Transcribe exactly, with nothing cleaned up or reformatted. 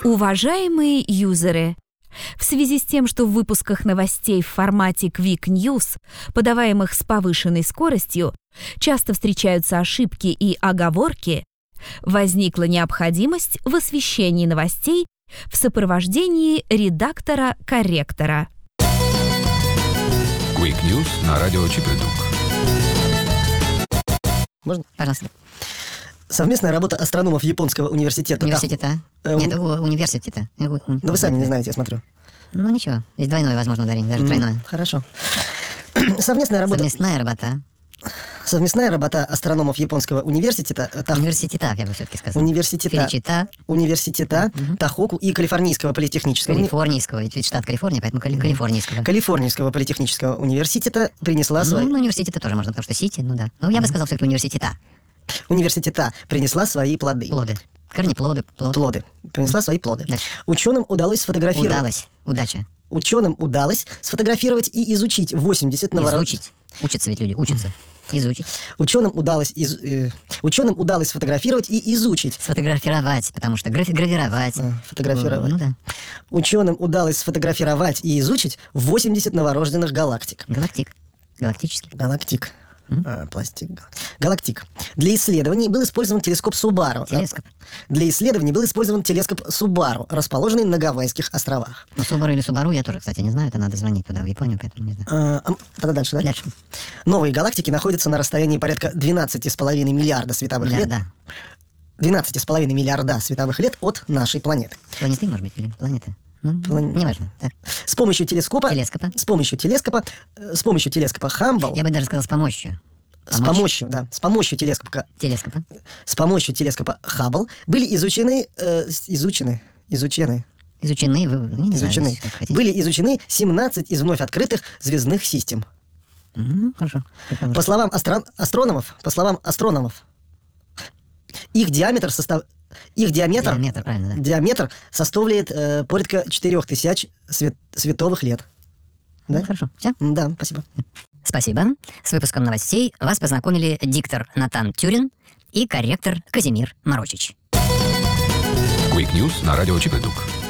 Уважаемые юзеры, в связи с тем, что в выпусках новостей в формате Quick News, подаваемых с повышенной скоростью, часто встречаются ошибки и оговорки, возникла необходимость в освещении новостей в сопровождении редактора-корректора. Quick News на радио Чипедук. Можно? Пожалуйста. Совместная работа астрономов Японского университета. Университета? Э, Нет, у, университета. Ну, вы сами не знаете, я смотрю. Ну, ничего. Здесь двойное, возможно, ударение, даже тройное. Хорошо. Совместная работа... Совместная работа. Совместная работа астрономов Японского университета... Тах... Университета, я бы все-таки сказал. Университета. Филичита. Университета Угу. Тохоку и Калифорнийского политехнического... Калифорнийского, ведь штат Калифорния, поэтому кали- Калифорнийского. Калифорнийского политехнического университета принесла свои... Ну, университета тоже можно, потому что Сити, ну да. Ну, я бы сказал все-таки университета. Университета принесла свои плоды. Плоды. Корнеплоды. Плод. Плоды. Принесла свои плоды. Дальше. Ученым удалось сфотографировать... Удалось. Удача. Ученым удалось сфотографировать и изучить восемьдесят новорожденных... Изучить. Учатся ведь люди, учатся. Изучить. Ученым удалось, из... э... Ученым удалось сфотографировать и изучить... Сфотографировать, потому что графи- гравировать. А, фотографировать. Ну да. Ученым удалось сфотографировать и изучить восемьдесят новорожденных галактик. Галактик. Галактический. Галактик. А, пластик. Галактик. Для исследований был использован телескоп Субару. Телескоп. Для исследований был использован телескоп Субару, расположенный на Гавайских островах. Ну, Субару или Субару я тоже, кстати, не знаю. Это надо звонить туда, в Японию, поэтому не знаю. А, а, тогда дальше, да? Дальше. Новые галактики находятся на расстоянии порядка двенадцать с половиной миллиарда световых Да, лет. да. двенадцать с половиной миллиарда световых лет от нашей планеты. Планеты, может быть, или планеты? Ну, План- неважно. Так. С помощью телескопа... Телескопа. С помощью телескопа... э, С помощью телескопа Хамбл... Я бы даже сказал с помощью. С помощью, да, с помощью телескопа... Телескопа. С помощью телескопа Хаббл были изучены... Э, с- изучены... Изучены... Изучены. Вы, ну, не изучены. знаю, как хотите. Были изучены семнадцать из вновь открытых звездных систем. Ну, хорошо. Как По словам астро- астрономов, по словам астрономов, их диаметр состав... Их диаметр... Диаметр, правильно, да. Диаметр составляет э, порядка четырех тысяч свет... световых лет. Да? Ну, хорошо. Все? Да, спасибо. Спасибо. С выпуском новостей вас познакомили диктор Натан Тюрин и корректор Казимир Морочич. Quick News на радио Чипедук.